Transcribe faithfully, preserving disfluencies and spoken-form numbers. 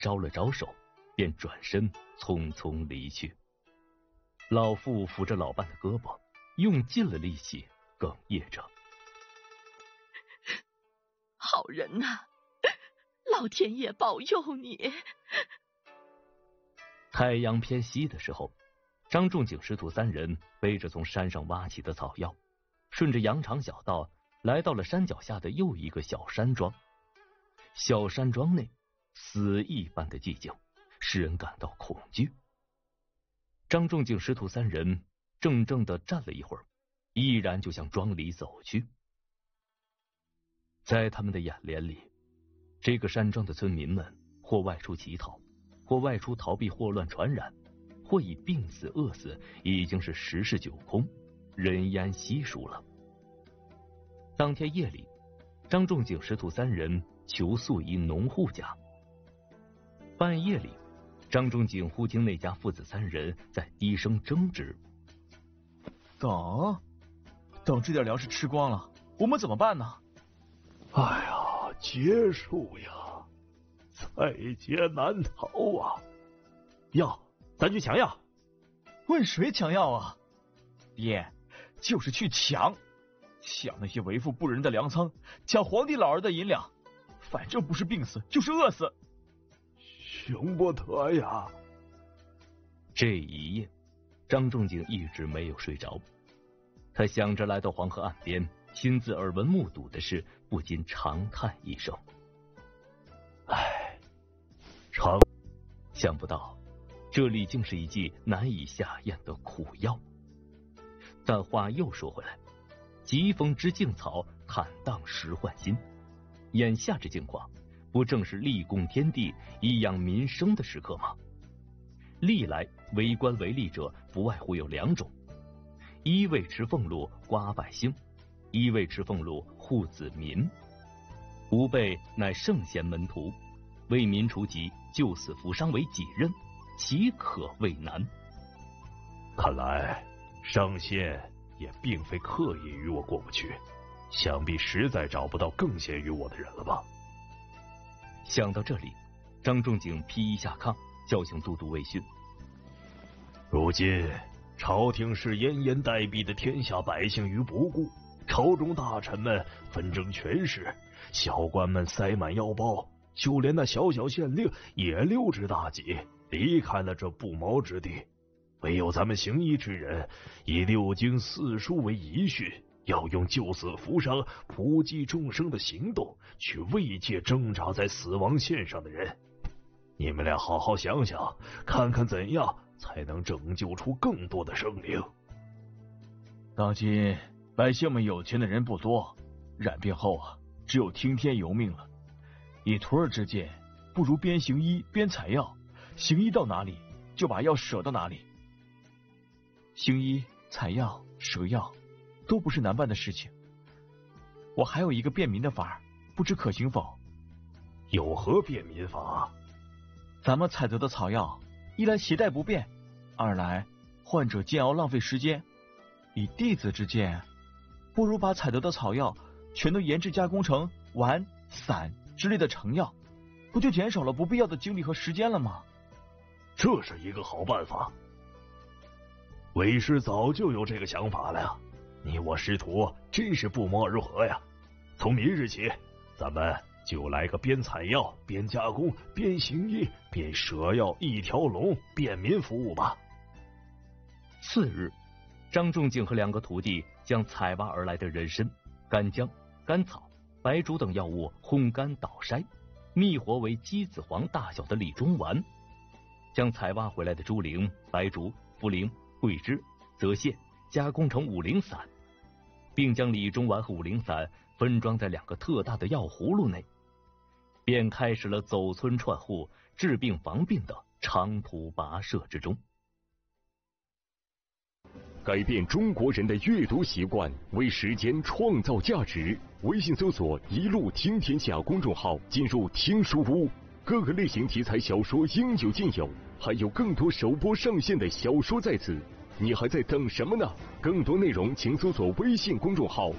招了招手，便转身匆匆离去。老妇扶着老伴的胳膊，用尽了力气，哽咽着：“ 好人呐、啊，老天爷保佑你。” 太阳偏西的时候，张仲景师徒三人背着从山上挖起的草药，顺着羊肠小道来到了山脚下的又一个小山庄。小山庄内死一般的寂静，使人感到恐惧。张仲景师徒三人怔怔地站了一会儿，毅然就向庄里走去。在他们的眼帘里，这个山庄的村民们或外出乞讨，或外出逃避祸乱传染，或已病死饿死，已经是十室九空，人烟稀疏了。当天夜里，张仲景师徒三人求宿一农户家。半夜里，张仲景忽听那家父子三人在低声争执：“ 等，等这点粮食吃光了，我们怎么办呢？”“ 哎呀，结束呀，在劫难逃啊！ 要，咱去抢药。”“ 问谁抢药啊？爹，就是去抢，抢那些为富不仁的粮仓，抢皇帝老儿的银两，反正不是病死就是饿死。”“ 行不得呀！” 这一夜，张仲景一直没有睡着。他想着来到黄河岸边，亲自耳闻目睹的事，不禁长叹一声：“唉，长想不到这里竟是一剂难以下咽的苦药。”但话又说回来，疾风知劲草，坦荡时换新。眼下这境况，不正是立功天地、以养民生的时刻吗？历来为官为吏者，不外乎有两种：一为持俸禄刮百姓，一为持俸禄护子民。吾辈乃圣贤门徒，为民除疾，救死扶伤为己任，岂可畏难？ 看来上仙也并非刻意与我过不去，想必实在找不到更贤于我的人了吧。 想到这里，张仲景披衣下炕，叫醒都督魏训：“ 如今朝廷视奄奄待毙的天下百姓于不顾，朝中大臣们纷争权势，小官们塞满腰包，就连那小小县令也溜之大吉，离开了这不毛之地。唯有咱们行医之人，以六经四书为遗训，要用救死扶伤、普济众生的行动，去慰藉挣扎在死亡线上的人。你们俩好好想想，看看怎样才能拯救出更多的生灵。 当今百姓们有钱的人不多，染病后啊，只有听天由命了。以徒儿之见，不如边行医边采药，行医到哪里，就把药舍到哪里。行医、采药、舍药，都不是难办的事情。我还有一个便民的法，不知可行否？”“ 有何便民法？”“ 咱们采得的草药，一来携带不便，二来患者煎熬浪费时间。以弟子之见，不如把采得的草药全都研制加工成丸、散之类的成药，不就减少了不必要的精力和时间了吗？”“ 这是一个好办法。为师早就有这个想法了呀，你我师徒真是不谋而合呀。从明日起，咱们就来个边采药边加工边行医边舍药一条龙便民服务吧。” 次日，张仲景和两个徒弟将采挖而来的人参、干姜、甘草、白术等药物烘干捣筛，蜜活为鸡子黄大小的理中丸，将采挖回来的猪苓、白术、茯苓、桂枝、泽泻加工成五苓散，并将理中丸和五苓散分装在两个特大的药葫芦内，便开始了走村串户、治病防病的长途跋涉之中。 改变中国人的阅读习惯，为时间创造价值。微信搜索“一路听天下”公众号，进入听书屋，各个类型题材小说应有尽有，还有更多首播上线的小说在此，你还在等什么呢？更多内容请搜索微信公众号